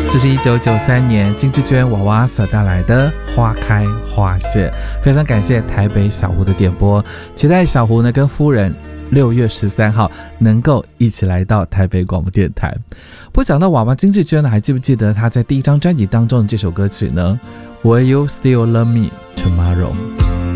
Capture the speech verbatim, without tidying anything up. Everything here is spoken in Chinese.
这是一九九三年金志娟娃娃所带来的花开花谢，非常感谢台北小胡的点播，期待小胡呢跟夫人六月十三号能够一起来到台北广播电台。不过讲到娃娃金志娟呢，还记不记得她在第一张专辑当中的这首歌曲呢？ Will you still love me tomorrow？